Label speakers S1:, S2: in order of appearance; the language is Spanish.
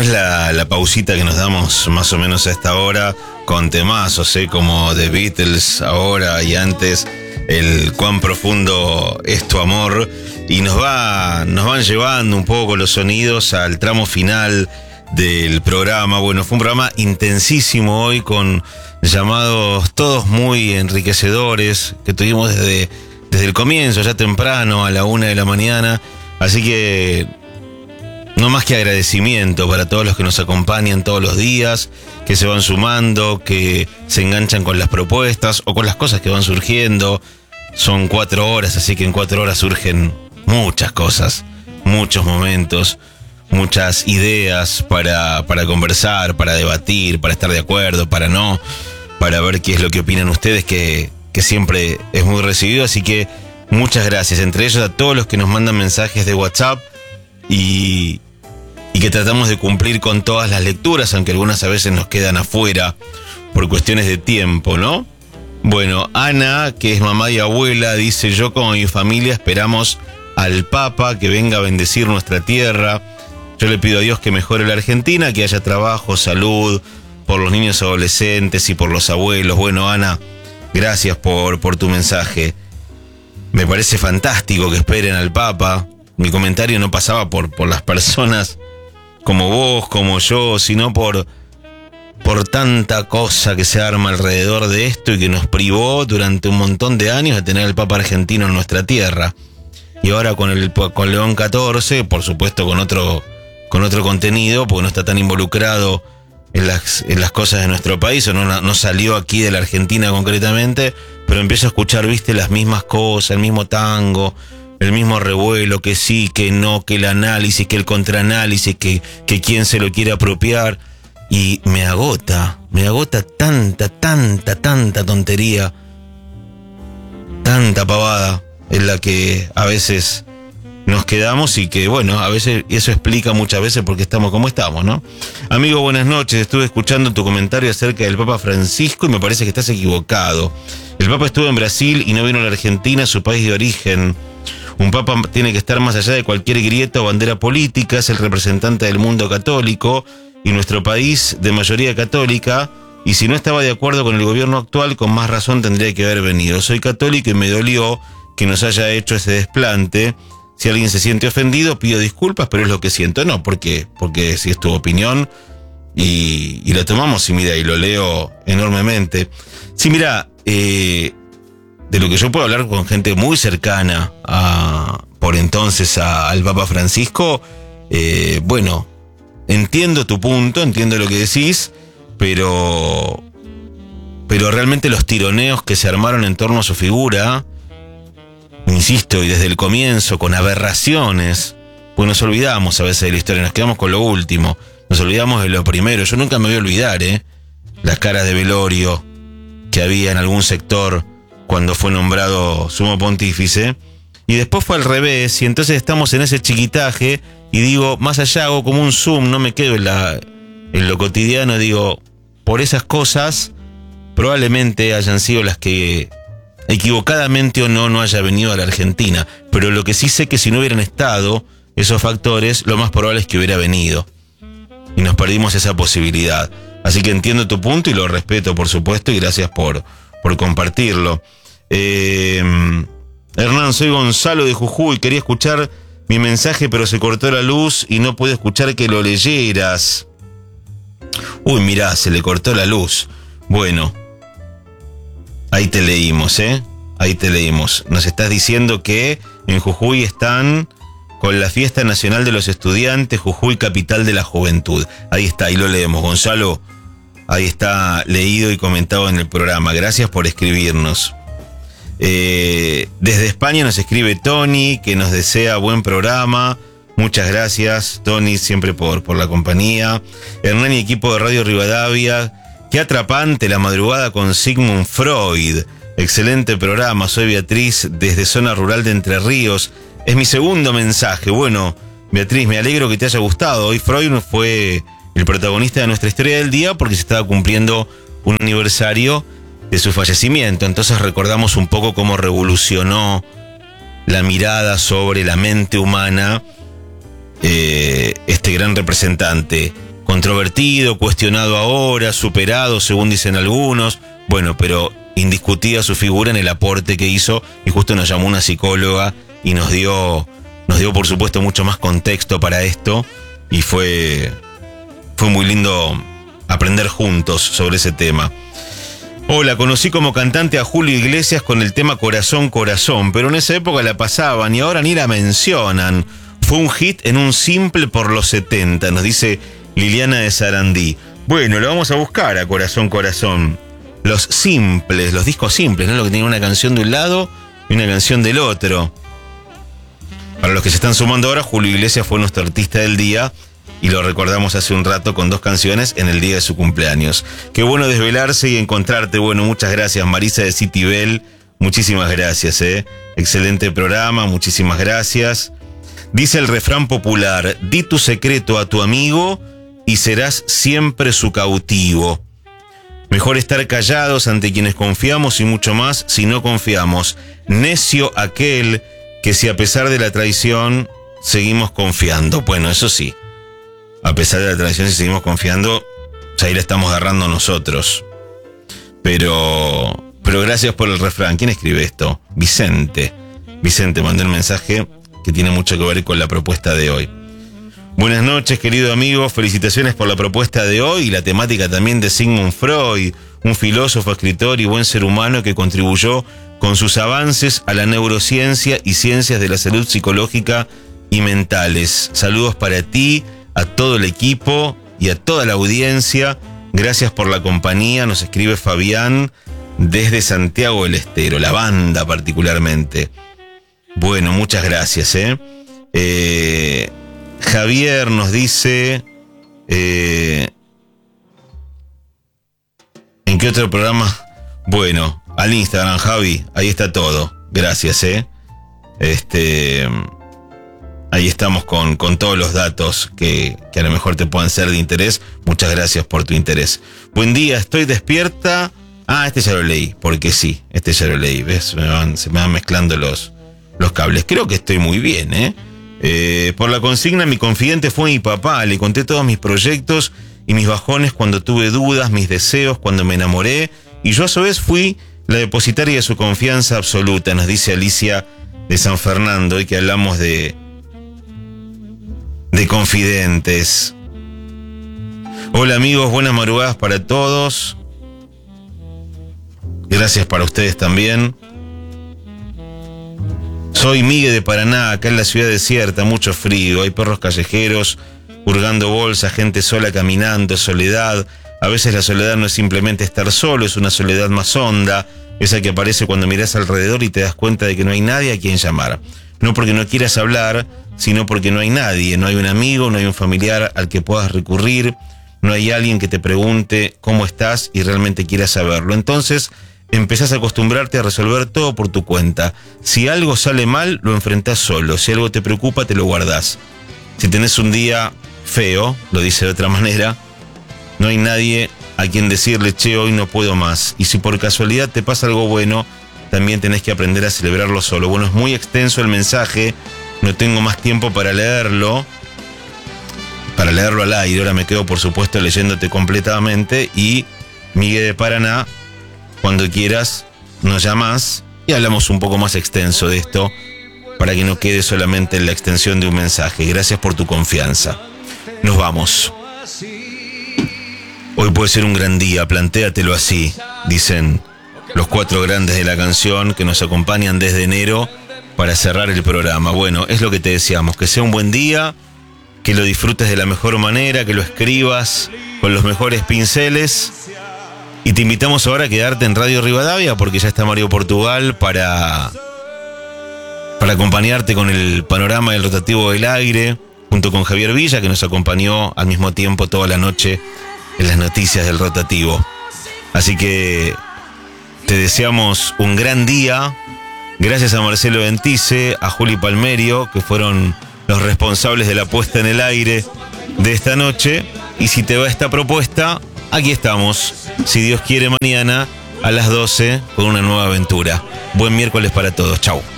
S1: es la pausita que nos damos más o menos a esta hora con temazos, como The Beatles ahora y antes, el Cuán profundo es tu amor, y nos van llevando un poco los sonidos al tramo final del programa. Bueno, fue un programa intensísimo hoy con llamados todos muy enriquecedores que tuvimos desde el comienzo, ya temprano, a la 1 de la mañana, así que no más que agradecimiento para todos los que nos acompañan todos los días, que se van sumando, que se enganchan con las propuestas o con las cosas que van surgiendo. Son 4 horas, así que en 4 horas surgen muchas cosas, muchos momentos, muchas ideas para conversar, para debatir, para estar de acuerdo, para no, para ver qué es lo que opinan ustedes, que siempre es muy recibido. Así que muchas gracias, entre ellos a todos los que nos mandan mensajes de WhatsApp y que tratamos de cumplir con todas las lecturas, aunque algunas a veces nos quedan afuera por cuestiones de tiempo, ¿no? Bueno, Ana, que es mamá y abuela, dice: yo como mi familia esperamos al Papa que venga a bendecir nuestra tierra. Yo le pido a Dios que mejore la Argentina, que haya trabajo, salud, por los niños adolescentes y por los abuelos. Bueno, Ana, gracias por tu mensaje. Me parece fantástico que esperen al Papa. Mi comentario no pasaba por las personas como vos, como yo, sino por tanta cosa que se arma alrededor de esto y que nos privó durante un montón de años de tener al Papa argentino en nuestra tierra. Y ahora con León XIV, por supuesto con otro contenido, porque no está tan involucrado en las cosas de nuestro país, o no salió aquí de la Argentina concretamente, pero empiezo a escuchar, viste, las mismas cosas, el mismo tango, el mismo revuelo, que sí, que no, que el análisis, que el contraanálisis, que quién se lo quiere apropiar, y me agota tanta tontería, tanta pavada en la que a veces nos quedamos, y que bueno, a veces eso explica muchas veces por qué estamos como estamos, ¿no? Amigo, buenas noches, estuve escuchando tu comentario acerca del Papa Francisco y me parece que estás equivocado. El Papa estuvo en Brasil y no vino a la Argentina, su país de origen. Un papa tiene que estar más allá de cualquier grieta o bandera política, es el representante del mundo católico y nuestro país de mayoría católica, y si no estaba de acuerdo con el gobierno actual, con más razón tendría que haber venido. Soy católico y me dolió que nos haya hecho ese desplante. Si alguien se siente ofendido, pido disculpas, pero es lo que siento. No, porque si es tu opinión y la tomamos, y mira, y lo leo enormemente. Sí, mira, de lo que yo puedo hablar con gente muy cercana por entonces al Papa Francisco, bueno, entiendo tu punto, entiendo lo que decís, pero realmente los tironeos que se armaron en torno a su figura, insisto, y desde el comienzo, con aberraciones, pues nos olvidamos a veces de la historia, nos quedamos con lo último, nos olvidamos de lo primero. Yo nunca me voy a olvidar, las caras de velorio que había en algún sector cuando fue nombrado sumo pontífice, y después fue al revés, y entonces estamos en ese chiquitaje, y digo, más allá hago como un zoom, no me quedo en lo cotidiano, digo, por esas cosas probablemente hayan sido las que equivocadamente o no haya venido a la Argentina, pero lo que sí sé que si no hubieran estado esos factores, lo más probable es que hubiera venido, y nos perdimos esa posibilidad. Así que entiendo tu punto y lo respeto, por supuesto, y gracias por compartirlo. Hernán, soy Gonzalo de Jujuy, quería escuchar mi mensaje pero se cortó la luz y no pude escuchar que lo leyeras. Uy, mirá, se le cortó la luz. Bueno, ahí te leímos, ahí te leímos. Nos estás diciendo que en Jujuy están con la Fiesta Nacional de los Estudiantes, Jujuy, capital de la juventud. Ahí está, ahí lo leemos. Gonzalo, ahí está leído y comentado en el programa. Gracias por escribirnos. Desde España nos escribe Tony, que nos desea buen programa. Muchas gracias, Tony, siempre por la compañía. Hernán y equipo de Radio Rivadavia. Qué atrapante la madrugada con Sigmund Freud. Excelente programa. Soy Beatriz, desde zona rural de Entre Ríos. Es mi segundo mensaje. Bueno, Beatriz, me alegro que te haya gustado. Hoy Freud fue el protagonista de nuestra historia del día porque se estaba cumpliendo un aniversario de su fallecimiento. Entonces recordamos un poco cómo revolucionó la mirada sobre la mente humana este gran representante. controvertido, cuestionado ahora, superado, según dicen algunos. Bueno, pero indiscutida su figura en el aporte que hizo, y justo nos llamó una psicóloga y nos dio por supuesto mucho más contexto para esto, y fue muy lindo aprender juntos sobre ese tema. Hola, conocí como cantante a Julio Iglesias con el tema Corazón, Corazón, pero en esa época la pasaban y ahora ni la mencionan. Fue un hit en un simple por los 70, nos dice Liliana de Sarandí. Bueno, lo vamos a buscar a Corazón, Corazón. Los simples, los discos simples, ¿no? Lo que tiene una canción de un lado y una canción del otro. Para los que se están sumando ahora, Julio Iglesias fue nuestro artista del día y lo recordamos hace un rato con 2 canciones en el día de su cumpleaños. Qué bueno desvelarse y encontrarte. Bueno, muchas gracias, Marisa de Citibel. Muchísimas gracias, Excelente programa, muchísimas gracias. Dice el refrán popular: di tu secreto a tu amigo y serás siempre su cautivo. Mejor estar callados ante quienes confiamos y mucho más si no confiamos. Necio aquel que si a pesar de la traición seguimos confiando. Bueno, eso sí, a pesar de la traición, si seguimos confiando, ahí la estamos agarrando nosotros. Pero gracias por el refrán. ¿Quién escribe esto? Vicente mandó un mensaje que tiene mucho que ver con la propuesta de hoy. Buenas noches, querido amigo. Felicitaciones por la propuesta de hoy y la temática también de Sigmund Freud, un filósofo, escritor y buen ser humano que contribuyó con sus avances a la neurociencia y ciencias de la salud psicológica y mentales. Saludos para ti, a todo el equipo y a toda la audiencia. Gracias por la compañía, nos escribe Fabián desde Santiago del Estero, la banda particularmente. Bueno, muchas gracias, Javier nos dice, ¿en qué otro programa? Bueno, al Instagram, Javi, ahí está todo. Gracias, ahí estamos con todos los datos que a lo mejor te puedan ser de interés. Muchas gracias por tu interés. Buen día, estoy despierta. Este ya lo leí, porque sí, ya lo leí, ¿ves? Se me van mezclando los cables. Creo que estoy muy bien, por la consigna, mi confidente fue mi papá. Le conté todos mis proyectos y mis bajones cuando tuve dudas, mis deseos cuando me enamoré, y yo a su vez fui la depositaria de su confianza absoluta, nos dice Alicia de San Fernando, y que hablamos de confidentes. Hola amigos, buenas madrugadas para todos. Gracias para ustedes también. Soy Miguel de Paraná, acá en la ciudad desierta, mucho frío, hay perros callejeros hurgando bolsas, gente sola caminando, soledad. A veces la soledad no es simplemente estar solo, es una soledad más honda, esa que aparece cuando miras alrededor y te das cuenta de que no hay nadie a quien llamar. No porque no quieras hablar, sino porque no hay nadie, no hay un amigo, no hay un familiar al que puedas recurrir, no hay alguien que te pregunte cómo estás y realmente quieras saberlo. Entonces empezás a acostumbrarte a resolver todo por tu cuenta. Si algo sale mal, lo enfrentás solo. Si algo te preocupa, te lo guardás. Si tenés un día feo, lo dice de otra manera, no hay nadie a quien decirle, che, hoy no puedo más. Y si por casualidad te pasa algo bueno, también tenés que aprender a celebrarlo solo. Bueno, es muy extenso el mensaje, no tengo más tiempo para leerlo al aire. Ahora me quedo, por supuesto, leyéndote completamente. Y Miguel de Paraná, cuando quieras, nos llamás y hablamos un poco más extenso de esto para que no quede solamente en la extensión de un mensaje. Gracias por tu confianza. Nos vamos. Hoy puede ser un gran día, plantéatelo así, dicen los 4 grandes de la canción que nos acompañan desde enero para cerrar el programa. Bueno, es lo que te deseamos, que sea un buen día, que lo disfrutes de la mejor manera, que lo escribas con los mejores pinceles. Y te invitamos ahora a quedarte en Radio Rivadavia porque ya está Mario Portugal para acompañarte con el panorama del rotativo del aire, junto con Javier Villa, que nos acompañó al mismo tiempo toda la noche en las noticias del rotativo. Así que te deseamos un gran día. Gracias a Marcelo Ventice, a Juli Palmerio, que fueron los responsables de la puesta en el aire de esta noche. Y si te va esta propuesta, aquí estamos, si Dios quiere, mañana a las 12 con una nueva aventura. Buen miércoles para todos. Chau.